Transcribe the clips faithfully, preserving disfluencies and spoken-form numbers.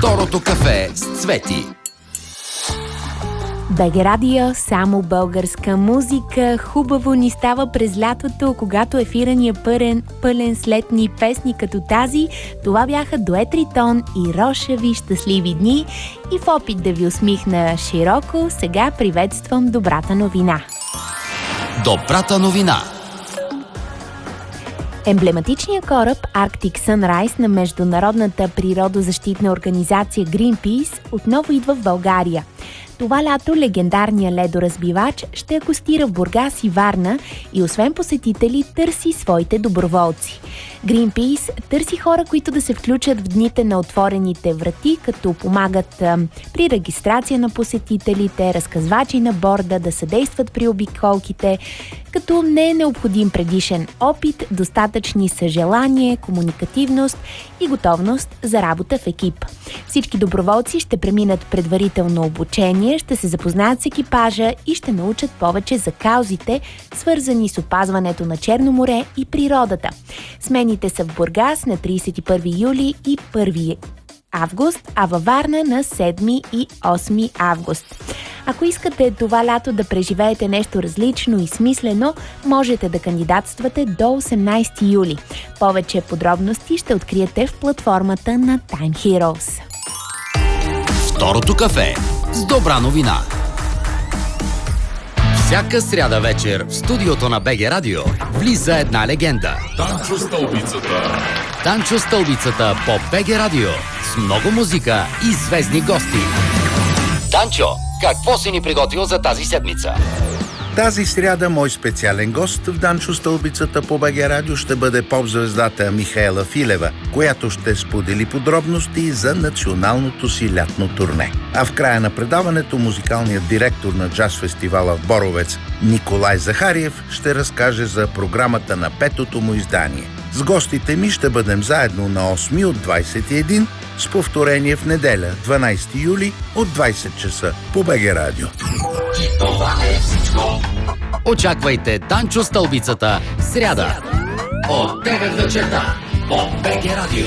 Второто кафе с Цвети. БГ Радио, само българска музика. Хубаво ни става през лятото, когато ефира ни е пълен, пълен с летни песни като тази. Това бяха Дует Ритон и Рошеви щастливи дни. И в опит да ви усмихна широко, сега приветствам добрата новина. Добрата новина. Емблематичният кораб Arctic Sunrise на международната природозащитна организация Greenpeace отново идва в България. Това лято легендарният ледоразбивач ще акостира в Бургас и Варна и освен посетители търси своите доброволци. Greenpeace търси хора, които да се включат в дните на отворените врати, като помагат а, при регистрация на посетителите, разказвачи на борда, да съдействат при обиколките, като не е необходим предишен опит, достатъчни са желание, комуникативност и готовност за работа в екип. Всички доброволци ще преминат предварително обучение, ще се запознаят с екипажа и ще научат повече за каузите, свързани с опазването на Черно море и природата. Смените са в Бургас на тридесет и първи юли и първи август, а във Варна на седми и осми август. Ако искате това лято да преживеете нещо различно и смислено, можете да кандидатствате до осемнадесети юли. Повече подробности ще откриете в платформата на Time Heroes. Второто кафе с добра новина. Всяка сряда вечер в студиото на БГ Радио влиза една легенда. Танчо Стълбицата. Танчо Стълбицата по БГ Радио с много музика и звездни гости. Танчо, какво си ни приготвил за тази седмица? Тази сряда мой специален гост в Данчо Стълбицата по БГ Радио ще бъде поп-звездата Михаела Филева, която ще сподели подробности за националното си лятно турне. А в края на предаването музикалният директор на джаз фестивала в Боровец Николай Захариев ще разкаже за програмата на петото му издание. С гостите ми ще бъдем заедно на осми от двадесет и един, с повторение в неделя, дванадесети юли от двадесет часа по БГ Радио. Това е всичко. Очаквайте Танчо Стълбицата сряда от девет вечерта по БГ Радио.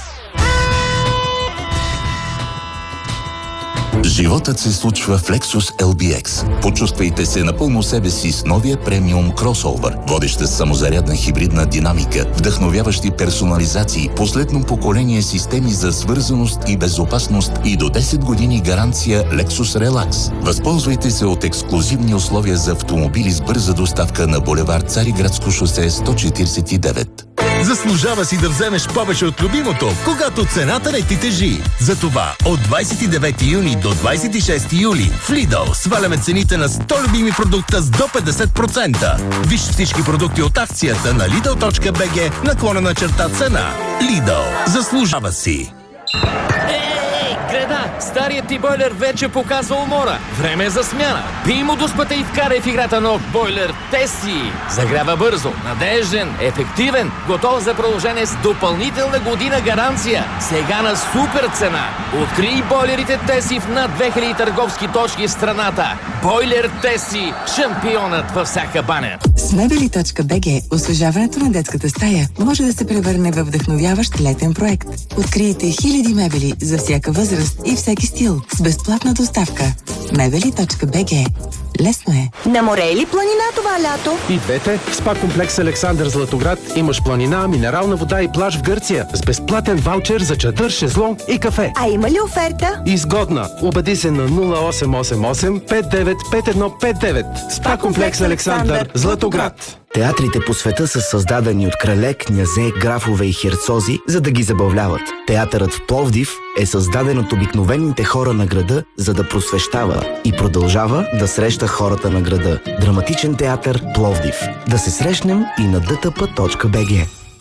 Животът се случва в Lexus Ел Би Екс. Почувствайте се напълно себе си с новия премиум кросовър, водеща самозарядна хибридна динамика, вдъхновяващи персонализации, последно поколение системи за свързаност и безопасност и до десет години гаранция Lexus Relax. Възползвайте се от ексклузивни условия за автомобили с бърза доставка на булевард Цариградско шосе сто четиридесет и девет. Заслужава си да вземеш повече от любимото, когато цената не ти тежи. Затова от двадесет и девети юни до двадесет и шести юли в Lidl сваляме цените на сто любими продукта с до петдесет процента. Виж всички продукти от акцията на Lidl точка би джи наклонена черта цена. Lidl. Заслужава си. Греда, старият ти бойлер вече показва умора. Време е за смяна. Пий му дуспата и вкарай в играта нов бойлер Теси. Загрява бързо, надежден, ефективен, готов за продължение с допълнителна година гаранция. Сега на супер цена. Открий бойлерите Теси в над две хиляди търговски точки в страната. Бойлер Теси, шампионът във всяка баня. С мебели точка би джи освежаването на детската стая може да се превърне във вдъхновяващ летен проект. Открийте хиляди мебели за всяка възраст и всеки стил с безплатна доставка. мебели точка би джи. Лесно е. На море или планина това лято? И двете. В спа комплекс Александър Златоград имаш планина, минерална вода и плаж в Гърция с безплатен ваучер за чадър, шезлонг и кафе. А има ли оферта? Изгодна. Обади се на нула осем осем осем пет девет пет едно пет девет. Спа комплекс Александър Златоград. Театрите по света са създадени от крале, князе, графове и херцози, за да ги забавляват. Театърът в Пловдив е създаден от обикновените хора на града, за да просвещава и продължава да среща хората на града. Драматичен театър Пловдив. Да се срещнем и на ди ти пи точка би джи.